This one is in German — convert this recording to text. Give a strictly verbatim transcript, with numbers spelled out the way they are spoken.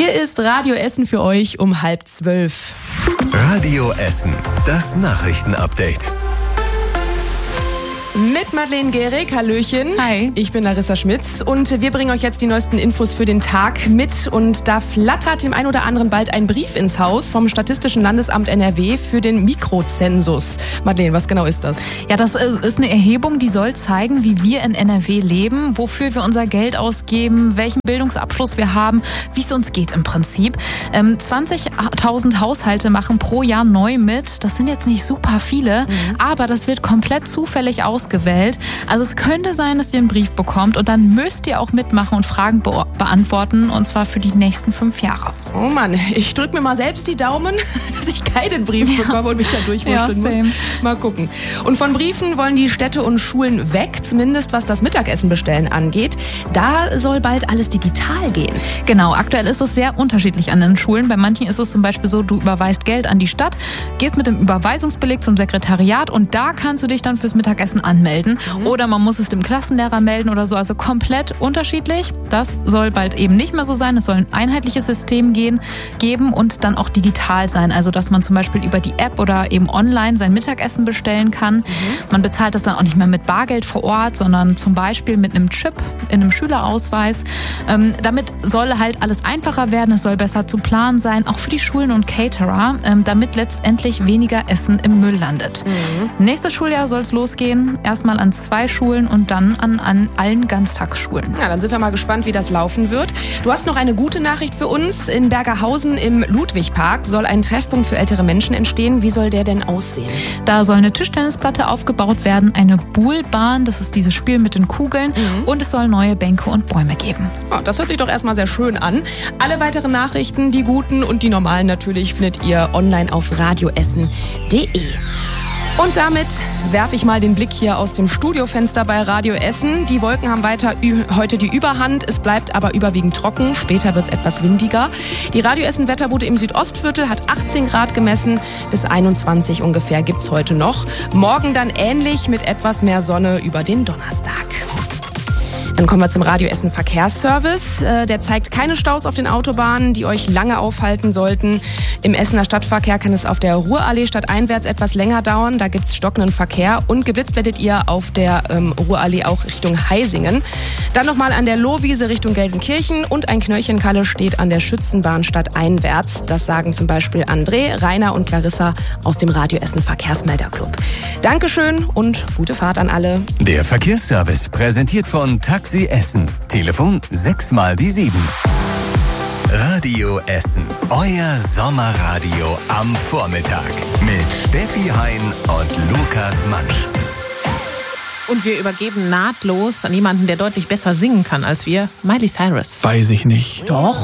Hier ist Radio Essen für euch um halb zwölf. Radio Essen, das Nachrichtenupdate. Mit Madeleine Gehrig, hallöchen. Hi. Ich bin Larissa Schmitz und wir bringen euch jetzt die neuesten Infos für den Tag mit. Und da flattert dem einen oder anderen bald ein Brief ins Haus vom Statistischen Landesamt N R W für den Mikrozensus. Madeleine, was genau ist das? Ja, das ist eine Erhebung, die soll zeigen, wie wir in N R W leben, wofür wir unser Geld ausgeben, welchen Bildungsabschluss wir haben, wie es uns geht im Prinzip. Ähm, zwanzigtausend Haushalte machen pro Jahr neu mit. Das sind jetzt nicht super viele, mhm. aber das wird komplett zufällig ausgewählt. Also es könnte sein, dass ihr einen Brief bekommt und dann müsst ihr auch mitmachen und Fragen be- beantworten, und zwar für die nächsten fünf Jahre. Oh Mann, ich drücke mir mal selbst die Daumen, dass ich keinen Brief ja. bekomme und mich da durchwurschteln ja, muss. Mal gucken. Und von Briefen wollen die Städte und Schulen weg, zumindest was das Mittagessen bestellen angeht. Da soll bald alles digital gehen. Genau, aktuell ist es sehr unterschiedlich an den Schulen. Bei manchen ist es zum Beispiel so, du überweist Geld an die Stadt, gehst mit dem Überweisungsbeleg zum Sekretariat und da kannst du dich dann fürs Mittagessen anmelden. Mhm. Oder man muss es dem Klassenlehrer melden oder so. Also komplett unterschiedlich. Das soll bald eben nicht mehr so sein. Es soll ein einheitliches System gehen, geben und dann auch digital sein. Also dass man zum Beispiel über die App oder eben online sein Mittagessen bestellen kann. Mhm. Man bezahlt das dann auch nicht mehr mit Bargeld vor Ort, sondern zum Beispiel mit einem Chip in einem Schülerausweis. Ähm, damit soll halt alles einfacher werden. Es soll besser zu planen sein, auch für die Schulen und Caterer, ähm, damit letztendlich weniger Essen im Müll landet. Mhm. Nächstes Schuljahr soll es losgehen. Erstmal an zwei Schulen und dann an, an allen Ganztagsschulen. Ja, dann sind wir mal gespannt, wie das laufen wird. Du hast noch eine gute Nachricht für uns. In Bergerhausen im Ludwigpark soll ein Treffpunkt für ältere Menschen entstehen. Wie soll der denn aussehen? Da soll eine Tischtennisplatte aufgebaut werden, eine Buhlbahn, das ist dieses Spiel mit den Kugeln, mhm. und es soll neue Bänke und Bäume geben. Oh, das hört sich doch erstmal sehr schön an. Alle weiteren Nachrichten, die guten und die normalen natürlich, findet ihr online auf radioessen punkt de. Und damit werfe ich mal den Blick hier aus dem Studiofenster bei Radio Essen. Die Wolken haben weiter ü- heute die Überhand. Es bleibt aber überwiegend trocken. Später wird es etwas windiger. Die Radio Essen Wetterbude im Südostviertel hat achtzehn Grad gemessen. Bis einundzwanzig ungefähr gibt's heute noch. Morgen dann ähnlich mit etwas mehr Sonne über den Donnerstag. Dann kommen wir zum Radio Essen Verkehrsservice. Der zeigt keine Staus auf den Autobahnen, die euch lange aufhalten sollten. Im Essener Stadtverkehr kann es auf der Ruhrallee stadteinwärts etwas länger dauern. Da gibt es stockenden Verkehr und geblitzt werdet ihr auf der ähm, Ruhrallee auch Richtung Heisingen. Dann nochmal an der Lohwiese Richtung Gelsenkirchen und ein Knöllchenkalle steht an der Schützenbahn stadteinwärts. Das sagen zum Beispiel André, Rainer und Clarissa aus dem Radio Essen Verkehrsmelderclub. Dankeschön und gute Fahrt an alle. Der Verkehrsservice präsentiert von Taxi Essen. Telefon sechs mal die sieben. Radio Essen. Euer Sommerradio am Vormittag. Mit Steffi Hein und Lukas Mansch. Und wir übergeben nahtlos an jemanden, der deutlich besser singen kann als wir, Miley Cyrus. Weiß ich nicht. Doch.